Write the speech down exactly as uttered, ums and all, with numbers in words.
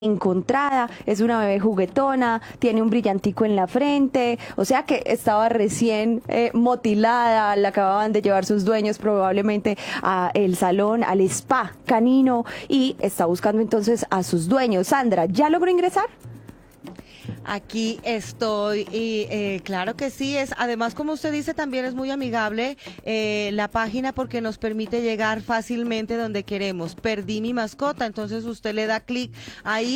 encontrada, es una bebé juguetona, tiene un brillantico en la frente, o sea que estaba recién eh, motilada, la acababan de llevar sus dueños probablemente al salón, al spa canino y está buscando entonces a sus dueños. Sandra, ¿ya logró ingresar? Aquí estoy y eh, claro que sí, es además como usted dice también es muy amigable eh, la página porque nos permite llegar fácilmente donde queremos. Perdí mi mascota, entonces usted le da clic ahí